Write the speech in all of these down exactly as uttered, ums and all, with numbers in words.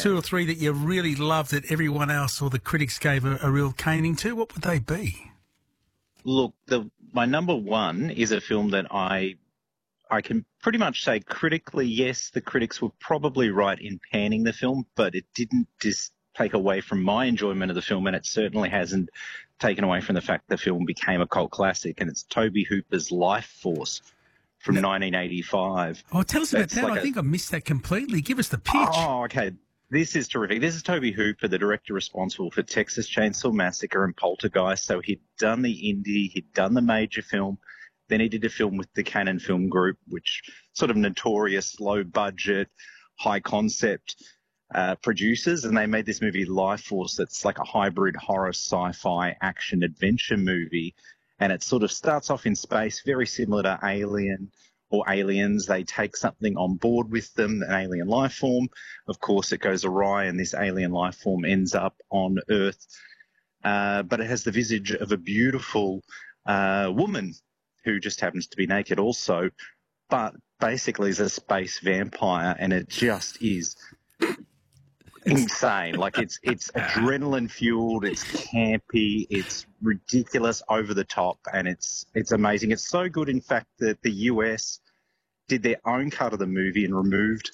two or three that you really loved that everyone else or the critics gave a, a real caning to, what would they be? Look, the, my number one is a film that I I can pretty much say critically, yes, the critics were probably right in panning the film, but it didn't just take away from my enjoyment of the film, and it certainly hasn't taken away from the fact the film became a cult classic, and it's Tobe Hooper's Life Force from no. nineteen eighty-five. Oh, tell us about That's that. like I a, think I missed that completely. Give us the pitch. Oh, okay. This is terrific. This is Tobe Hooper, the director responsible for Texas Chainsaw Massacre and Poltergeist. So he'd done the indie, he'd done the major film, then he did a film with the Cannon Film Group, which sort of notorious, low-budget, high-concept uh, producers, and they made this movie Life Force that's like a hybrid horror, sci-fi, action-adventure movie, and it sort of starts off in space, very similar to Alien or Aliens. They take something on board with them, an alien life form. Of course, it goes awry, and this alien life form ends up on Earth, uh, but it has the visage of a beautiful uh, woman who just happens to be naked also, but basically is a space vampire, and it just is insane. Like, it's it's adrenaline fueled, it's campy, it's ridiculous, over the top, and it's it's amazing. It's so good, in fact, that the U S did their own cut of the movie and removed,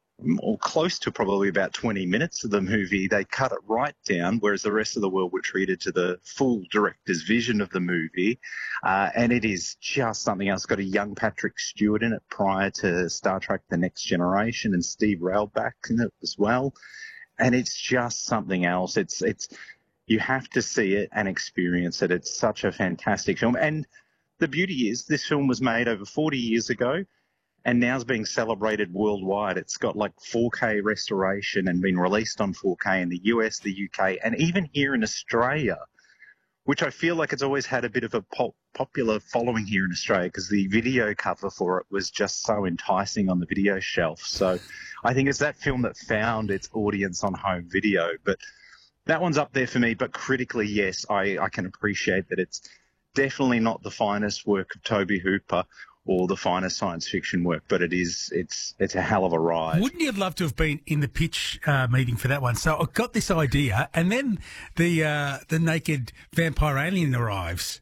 or close to probably about twenty minutes of the movie. They cut it right down, whereas the rest of the world were treated to the full director's vision of the movie. Uh, and it is just something else. It's got a young Patrick Stewart in it prior to Star Trek The Next Generation, and Steve Railback in it as well. And it's just something else. It's, it's, you have to see it and experience it. It's such a fantastic film. And the beauty is this film was made over forty years ago, and now is being celebrated worldwide. It's got like four K restoration and been released on four K in the U S, the U K, and even here in Australia, which I feel like it's always had a bit of a pop popular following here in Australia, because the video cover for it was just so enticing on the video shelf. So I think it's that film that found its audience on home video. But that one's up there for me. But critically, yes, I, I can appreciate that it's definitely not the finest work of Tobe Hooper or the finest science fiction work, but it is, it's it's a hell of a ride. Wouldn't you have loved to have been in the pitch uh, meeting for that one? So I got this idea, and then the uh, the naked vampire alien arrives.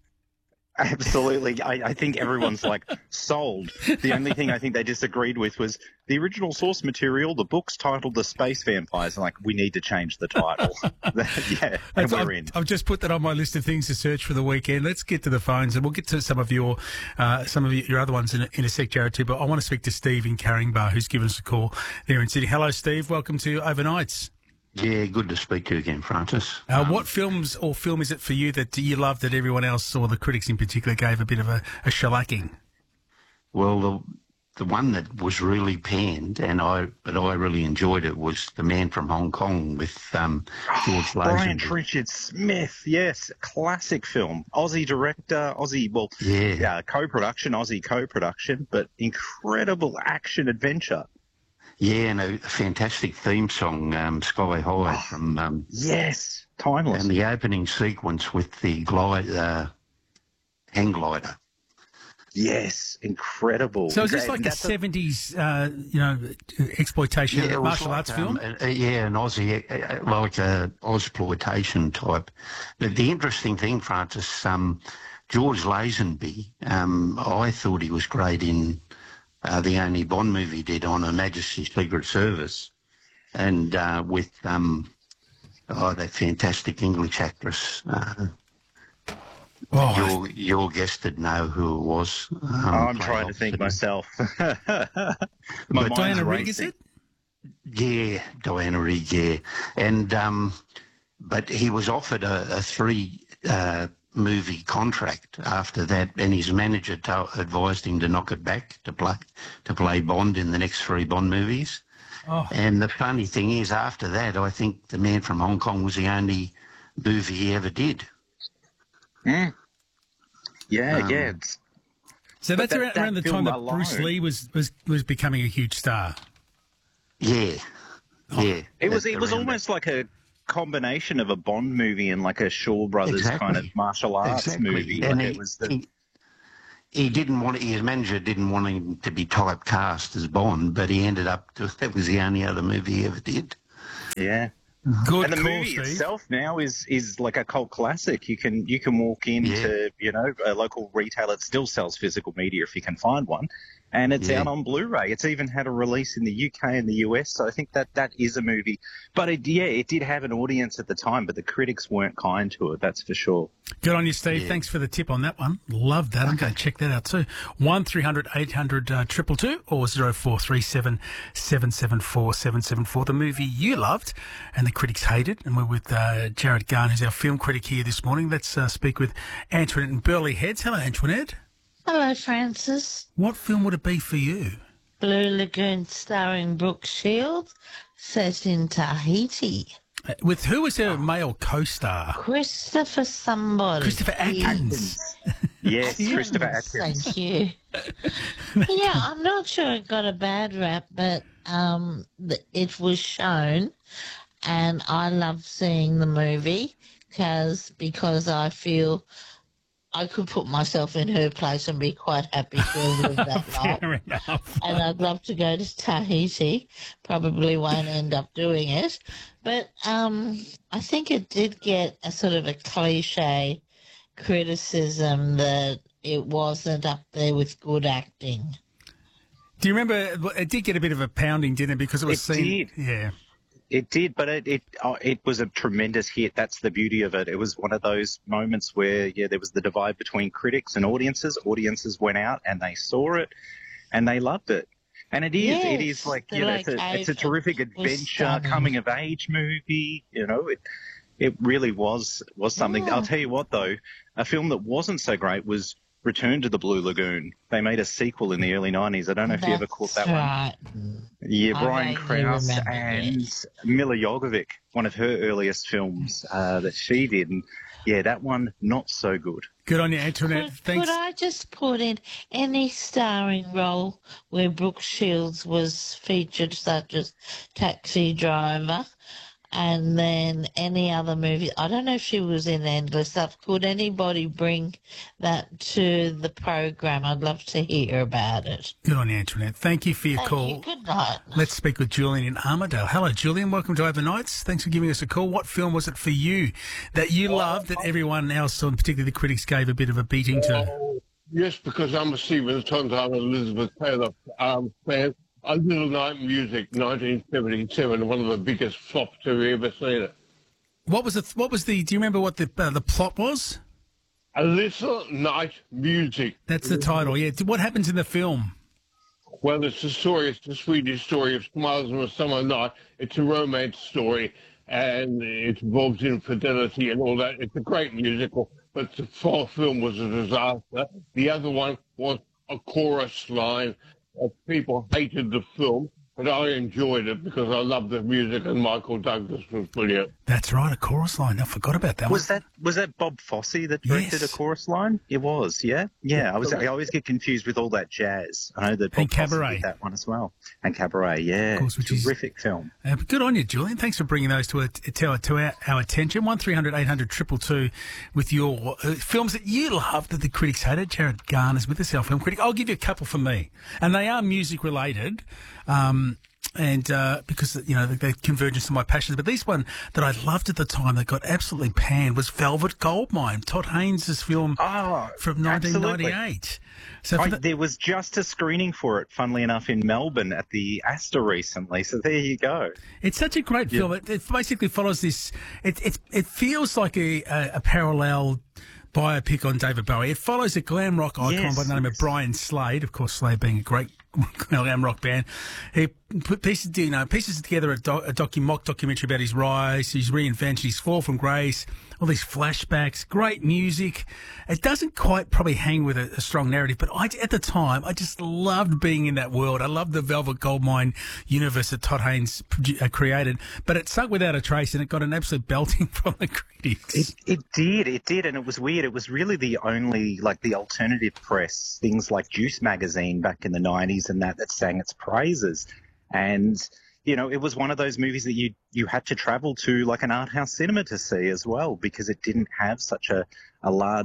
Absolutely. I, I think everyone's like sold. The only thing I think they disagreed with was the original source material. The book's titled The Space Vampires. And like, we need to change the title. Yeah, and we're I've, in. I've just put that on my list of things to search for the weekend. Let's get to the phones, and we'll get to some of your uh, some of your other ones in a, in a sec, Jared, too. But I want to speak to Steve in Caringbah, who's given us a call there in Sydney. Hello, Steve. Welcome to Overnights. Yeah, good to speak to you again, Francis. Uh, um, what films or film is it for you that you love that everyone else, or the critics in particular, gave a bit of a, a shellacking? Well, the, the one that was really panned, and I but I really enjoyed it, was The Man from Hong Kong with um, George Lazenby. Brian Richard Smith, yes, classic film. Aussie director, Aussie, well, yeah, yeah co-production, Aussie co-production, but incredible action adventure. Yeah, and a fantastic theme song, um, Sky High, oh, from... Um, yes, timeless. And the opening sequence with the glide, uh, hang glider. Yes, incredible. So is this like a seventies, uh, you know, exploitation yeah, martial like, arts um, film? Uh, yeah, an Aussie, uh, like a Ozploitation type. But the interesting thing, Francis, um, George Lazenby, um, I thought he was great in... Uh, the only Bond movie he did, on Her Majesty's Secret Service, and uh, with um, oh, that fantastic English actress. Uh, oh, your your guest would know who it was. Um, oh, I'm trying to think myself. My Diana Rigg, is it? Yeah, Diana Rigg. Yeah, and um, but he was offered a, a three. Uh, movie contract after that, and his manager to- advised him to knock it back to play to play Bond in the next three Bond movies. Oh. And the funny thing is, after that, I think The Man from Hong Kong was the only movie he ever did. Mm. Yeah, um, yeah. So that's that, around, that around the time that alone, Bruce Lee was, was, was becoming a huge star. Yeah, oh. yeah. It was it was almost that. like a combination of a Bond movie and like a Shaw Brothers exactly. kind of martial arts exactly. movie. And like he, it was the... he, he didn't want his manager didn't want him to be typecast as Bond, but he ended up to, that was the only other movie he ever did. Yeah. Good And the call, movie Steve. itself now is is like a cult classic. You can you can walk into Yeah. you know a local retailer that still sells physical media if you can find one, and it's Yeah. out on Blu-ray. It's even had a release in the U K and the U S. So I think that that is a movie. But it, yeah, it did have an audience at the time, but the critics weren't kind to it. That's for sure. Good on you, Steve. Yeah. Thanks for the tip on that one. Love that. I'm going to check that out too. one three hundred eight hundred two two two or zero four three seven seven seven four seven seven four. The movie you loved and the critics hated. And we're with uh, Jared Garn, who's our film critic here this morning. Let's uh, speak with Antoinette and Burley Heads. Hello, Antoinette. Hello, Francis. What film would it be for you? Blue Lagoon starring Brooke Shields, set in Tahiti. Uh, with who was her male co-star? Christopher somebody. Christopher Atkins. Yes, Yes, Christopher Atkins. Thank you. Yeah, I'm not sure it got a bad rap, but um, th- it was shown, and I love seeing the movie because because I feel I could put myself in her place and be quite happy to have lived that life. Fair enough. And I'd love to go to Tahiti. Probably won't end up doing it. But um, I think it did get a sort of a cliche criticism that it wasn't up there with good acting. Do you remember, it did get a bit of a pounding, didn't it? Because it was It seen. did. Yeah. It did, but it it, oh, it was a tremendous hit. That's the beauty of it. It was one of those moments where, yeah, there was the divide between critics and audiences. Audiences went out and they saw it, and they loved it. And it is, it is Yes, like, the you know, it's a, it's a location terrific was adventure, stunning. coming of age movie. You know, it it really was was something. Yeah. I'll tell you what, though, a film that wasn't so great was Return to the Blue Lagoon. They made a sequel in the early nineties. I don't know if you ever caught that That's one. right. Yeah, I Brian vaguely Krause remember, and yes. Mila Jovovich, one of her earliest films uh, that she did. And yeah, that one, not so good. Good on you, Antoinette. Could, Thanks. could I just put in any starring role where Brooke Shields was featured, such as Taxi Driver, and then any other movie? I don't know if she was in Endless Love. Could anybody bring that to the program? I'd love to hear about it. Good on you, Antoinette. Thank you for your Thank call. you. Good night. Let's speak with Julian in Armidale. Hello, Julian. Welcome to Overnights. Thanks for giving us a call. What film was it for you that you loved that everyone else, and particularly the critics, gave a bit of a beating to? Yes, because I'm a Stephen Sondheim and Elizabeth Taylor um, fan. A Little Night Music, nineteen seventy-seven, one of the biggest flops have you ever seen it. What was the? What was the? Do you remember what the uh, the plot was? A Little Night Music. That's the title. Yeah. What happens in the film? Well, it's a story, it's a Swedish story of Smiles on a Summer Night. It's a romance story, and it involves infidelity and all that. It's a great musical, but the full film was a disaster. The other one was a chorus line. Uh, people hated the film, but I enjoyed it because I loved the music, and Michael Douglas was brilliant. That's right, a chorus line. I forgot about that Was one. that was that Bob Fosse that directed Yes. a chorus line? It was, yeah, yeah. I was. I always get confused with all that jazz. I know that Bob And Fosse Cabaret. did that one as well, and Cabaret, yeah, Of course, which is- terrific film. Uh, good on you, Julian. Thanks for bringing those to, a, to, our, to our, our attention. one three hundred eight hundred two two two with your uh, films that you loved that the critics hated. Jared Garn is with us, our film critic. I'll give you a couple for me. And they are music related. Um, and uh, because, you know, they're convergence of my passions. But this one that I loved at the time that got absolutely panned was Velvet Goldmine, Todd Haynes' film Oh, from nineteen ninety-eight. absolutely. So for I, the, there was just a screening for it, funnily enough, in Melbourne at the Astor recently. So there you go. It's such a great film. It, it basically follows this. It it it feels like a a, a parallel biopic on David Bowie. It follows a glam rock icon Yes, by the name of yes. Brian Slade. Of course, Slade being a great glam rock band. He put pieces, you know, pieces together a, doc, a docu, mock documentary about his rise, his reinvention, his fall from grace, all these flashbacks, great music. It doesn't quite probably hang with a, a strong narrative, but I, at the time, I just loved being in that world. I loved the Velvet Goldmine universe that Todd Haynes produ- uh, created, but it sunk without a trace and it got an absolute belting from the critics. It, it did, it did, and it was weird. It was really the only, like, the alternative press, things like Juice magazine back in the nineties and that, that sang its praises. And, you know, it was one of those movies that you you had to travel to, like, an art house cinema to see as well, because it didn't have such a, a large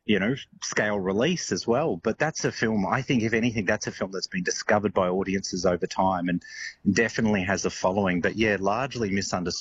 you know, scale release as well. But that's a film, I think, if anything, that's a film that's been discovered by audiences over time and definitely has a following. But yeah, largely misunderstood.